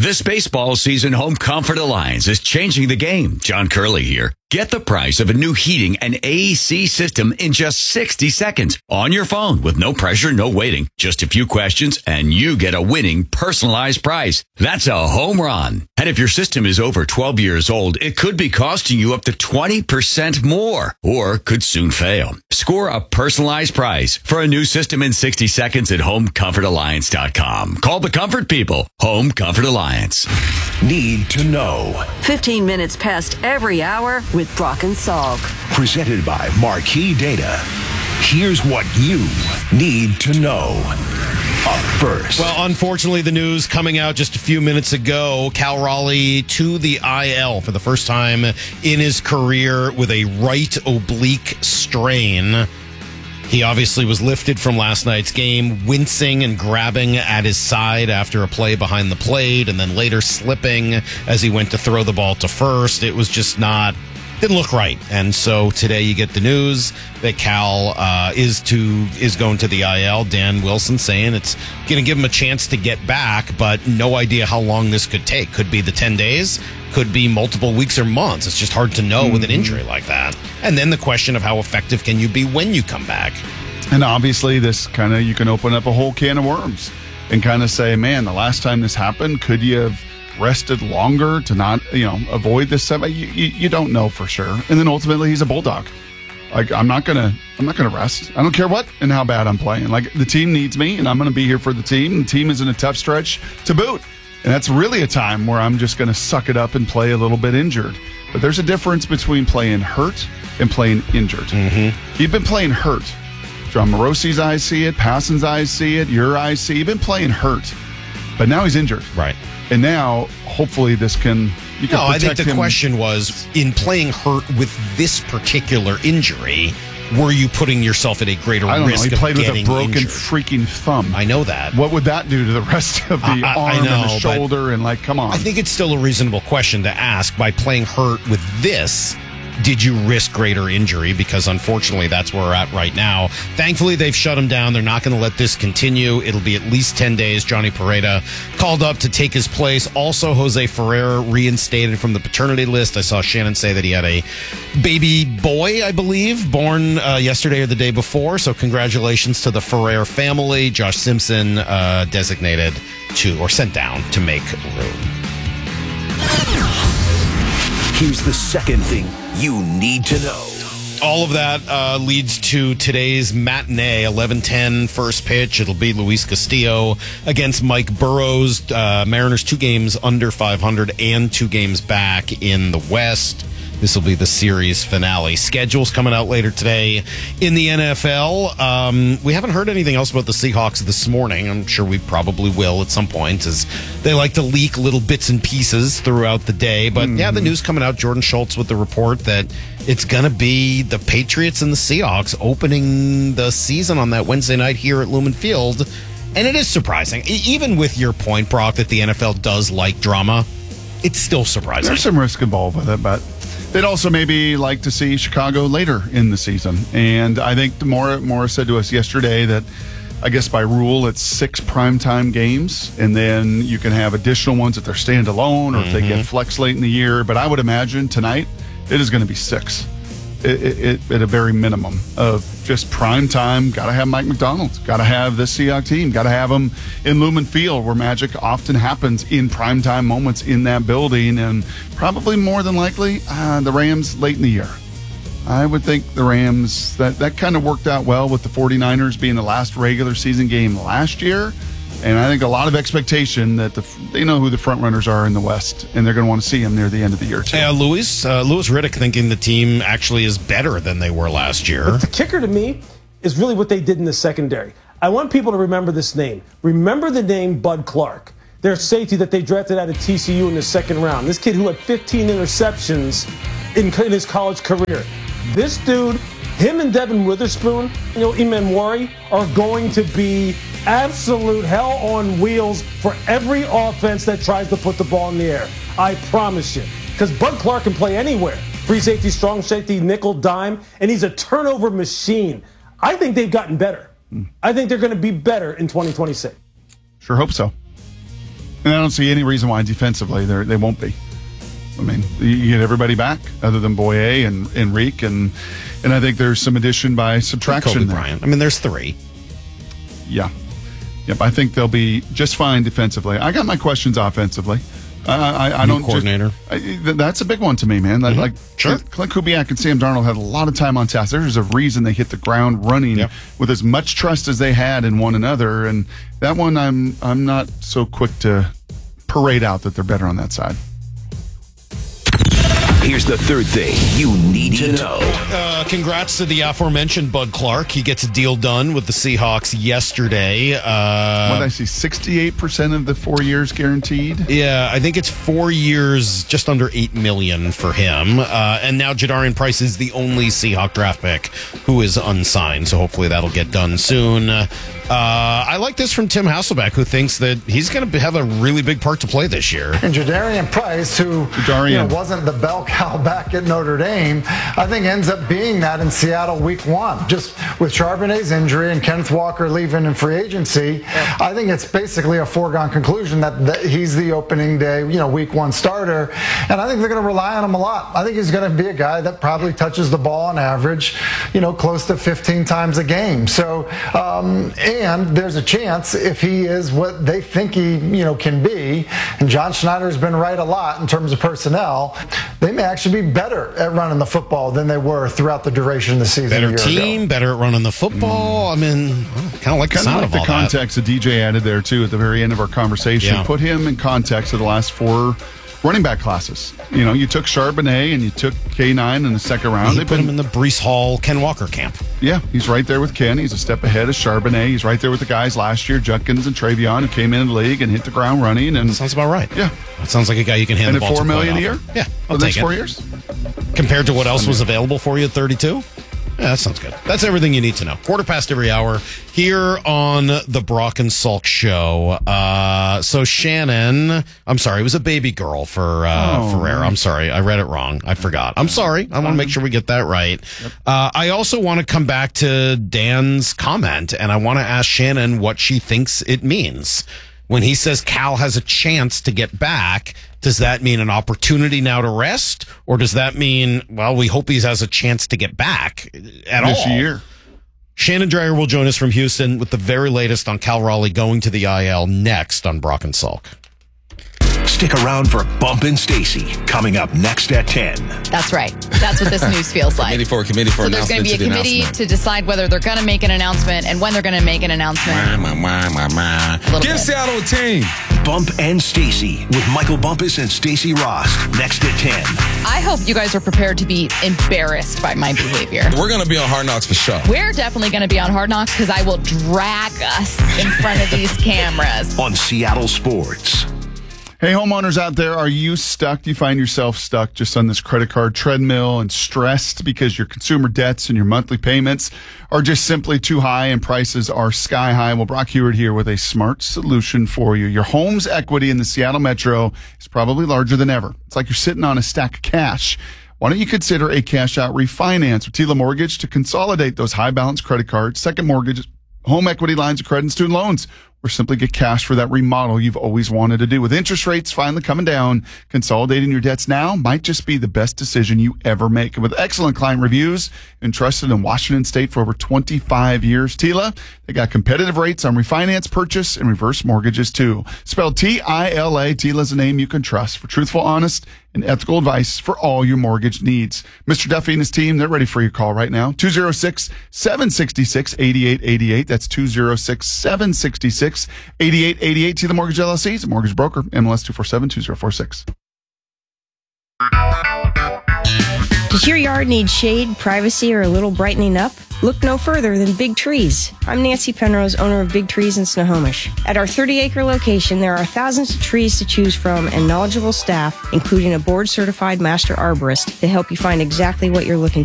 This baseball season, Home Comfort Alliance is changing the game. John Curley here. Get the price of a new heating and AC system in just 60 seconds on your phone with no pressure, no waiting. Just a few questions and you get a winning personalized price. That's a home run. And if your system is over 12 years old, it could be costing you up to 20% more or could soon fail. Score a personalized price for a new system in 60 seconds at HomeComfortAlliance.com. Call the comfort people. Home Comfort Alliance. Need to know. 15 minutes past every hour with Brock and Salk. Presented by Marquee Data. Here's what you need to know. Up first. Well, unfortunately, the news coming out just a few minutes ago, Cal Raleigh to the IL for the first time in his career with a right oblique strain. He obviously was lifted from last night's game, wincing and grabbing at his side after a play behind the plate, and then later slipping as he went to throw the ball to first. It was just didn't look right. And so today you get the news that Cal is going to the IL. Dan Wilson saying it's going to give him a chance to get back, but no idea how long this could take. Could be the 10 days, could be multiple weeks or months. It's just hard to know with an injury like that. And then the question of how effective can you be when you come back? And obviously this kind of, you can open up a whole can of worms and kind of say, man, the last time this happened, could you have rested longer to not, avoid this? You don't know for sure. And then ultimately he's a Bulldog. Like, I'm not gonna rest. I don't care what and how bad I'm playing. Like, the team needs me and I'm going to be here for the team. The team is in a tough stretch to boot. And that's really a time where I'm just going to suck it up and play a little bit injured. But there's a difference between playing hurt and playing injured. Mm-hmm. You've been playing hurt. John Morosi's eyes see it. Passan's eyes see it. Your eyes see it. You've been playing hurt. But now he's injured. Right. And now, hopefully, this can... I think the question was, in playing hurt with this particular injury, were you putting yourself at a greater risk of getting injured? He played with a broken freaking thumb. I know that. What would that do to the rest of the arm and the shoulder? And, come on. I think it's still a reasonable question to ask. By playing hurt with this, did you risk greater injury? Because unfortunately, that's where we're at right now. Thankfully, they've shut him down. They're not going to let this continue. It'll be at least 10 days. Johnny Pereda called up to take his place. Also, Jose Ferrer reinstated from the paternity list. I saw Shannon say that he had a baby boy, I believe, born yesterday or the day before. So congratulations to the Ferrer family. Josh Simpson designated sent down to make room. Here's the second thing you need to know. All of that leads to today's matinee, 11:10 first pitch. It'll be Luis Castillo against Mike Burrows. Mariners 2 games under 500 and 2 games back in the West. This will be the series finale. Schedule's coming out later today in the NFL. We haven't heard anything else about the Seahawks this morning. I'm sure we probably will at some point, as they like to leak little bits and pieces throughout the day. But yeah, the news coming out, Jordan Schultz with the report that it's going to be the Patriots and the Seahawks opening the season on that Wednesday night here at Lumen Field. And it is surprising. Even with your point, Brock, that the NFL does like drama, it's still surprising. There's some risk involved with it, but they'd also maybe like to see Chicago later in the season. And I think Morris said to us yesterday that I guess by rule it's 6 primetime games, and then you can have additional ones if they're standalone or if they get flex late in the year. But I would imagine tonight it is going to be 6 at a very minimum of just prime time. Got to have Mike McDonald. Got to have this Seahawks team. Got to have them in Lumen Field, where magic often happens in prime time moments in that building. And probably more than likely, the Rams late in the year. I would think the Rams, that kind of worked out well with the 49ers being the last regular season game last year. And I think a lot of expectation that they know who the front runners are in the West, and they're going to want to see them near the end of the year, too. Yeah, Louis Riddick thinking the team actually is better than they were last year. But the kicker to me is really what they did in the secondary. I want people to remember this name. Remember the name Bud Clark, their safety that they drafted out of TCU in the second round. This kid who had 15 interceptions in his college career. This dude, him and Devin Witherspoon, Imanwari, are going to be absolute hell on wheels for every offense that tries to put the ball in the air. I promise you. Because Bud Clark can play anywhere. Free safety, strong safety, nickel, dime, and he's a turnover machine. I think they've gotten better. I think they're going to be better in 2026. Sure hope so. And I don't see any reason why defensively they won't be. I mean, you get everybody back other than Boye and Enrique, and I think there's some addition by subtraction. Kobe Bryant. I mean, there's 3. Yeah. Yep, I think they'll be just fine defensively. I got my questions offensively. I don't coordinator. That's a big one to me, man. Like Sure. Clint Kubiak and Sam Darnold had a lot of time on task. There's a reason they hit the ground running with as much trust as they had in one another, and that one I'm not so quick to parade out that they're better on that side. Here's the third thing you need to know. Congrats to the aforementioned Bud Clark. He gets a deal done with the Seahawks yesterday. What did I see? 68% of the 4 years guaranteed? Yeah, I think it's 4 years, just under $8 million for him. And now Jadarian Price is the only Seahawk draft pick who is unsigned, so hopefully that'll get done soon. I like this from Tim Hasselbeck, who thinks that he's going to have a really big part to play this year. And Jadarian Price, who wasn't the bell cow back at Notre Dame, I think ends up being that in Seattle week 1. Just with Charbonnet's injury and Kenneth Walker leaving in free agency, I think it's basically a foregone conclusion that he's the opening day, week 1 starter. And I think they're going to rely on him a lot. I think he's going to be a guy that probably touches the ball on average, close to 15 times a game. So, and there's a chance if he is what they think he, can be, and John Schneider's been right a lot in terms of personnel, they may actually be better at running the football than they were throughout the duration of the season. Better team, better at running the football. I mean, kind of like the sound of all that. Kind of like the context that DJ added there, too, at the very end of our conversation. Yeah. Put him in context of the last 4 running back classes. You took Charbonnet and you took K9 in the second round. They put him in the Breece Hall, Ken Walker camp. Yeah, he's right there with Ken. He's a step ahead of Charbonnet. He's right there with the guys last year, Judkins and Travion, who came in the league and hit the ground running. And sounds about right. Yeah. That sounds like a guy you can hand the ball to. And at $4 million a year? Yeah, I'll take it. 4 years? Compared to what else was available for you at 32? Yeah, that sounds good. That's everything you need to know. 1:15 every hour here on the Brock and Salk Show. So Shannon, I'm sorry, it was a baby girl for Ferreira. I'm sorry, I read it wrong. I forgot. I'm sorry. I want to make sure we get that right. Yep. I also want to come back to Dan's comment, and I want to ask Shannon what she thinks it means. When he says Cal has a chance to get back, does that mean an opportunity now to rest? Or does that mean, well, we hope he has a chance to get back at all? This year. Shannon Dreyer will join us from Houston with the very latest on Cal Raleigh going to the IL next on Brock and Salk. Stick around for Bump and Stacy coming up next at 10. That's right. That's what this news feels like. Committee for so there's going to be a committee to decide whether they're going to make an announcement and when they're going to make an announcement. Give Seattle a team. Bump and Stacy with Michael Bumpus and Stacy Rost next at 10. I hope you guys are prepared to be embarrassed by my behavior. We're going to be on Hard Knocks for sure. We're definitely going to be on Hard Knocks because I will drag us in front of these cameras. On Seattle Sports. Hey, homeowners out there, are you stuck? Do you find yourself stuck just on this credit card treadmill and stressed because your consumer debts and your monthly payments are just simply too high and prices are sky high? Well, Brock Hewitt here with a smart solution for you. Your home's equity in the Seattle Metro is probably larger than ever. It's like you're sitting on a stack of cash. Why don't you consider a cash out refinance with Tila Mortgage to consolidate those high balance credit cards, second mortgages, home equity lines of credit, and student loans, or simply get cash for that remodel you've always wanted to do. With interest rates finally coming down, consolidating your debts now might just be the best decision you ever make. And with excellent client reviews and trusted in Washington State for over 25 years, Tila, they got competitive rates on refinance, purchase, and reverse mortgages too. Spelled T-I-L-A, Tila's a name you can trust for truthful, honest, and ethical advice for all your mortgage needs. Mr. Duffy and his team, they're ready for your call right now. 206-766-8888. That's 206-766-8888. To the Mortgage LLC, a mortgage broker, MLS 247-2046. Does your yard need shade, privacy, or a little brightening up? Look no further than Big Trees. I'm Nancy Penrose, owner of Big Trees in Snohomish. At our 30-acre location, there are thousands of trees to choose from and knowledgeable staff, including a board-certified master arborist, to help you find exactly what you're looking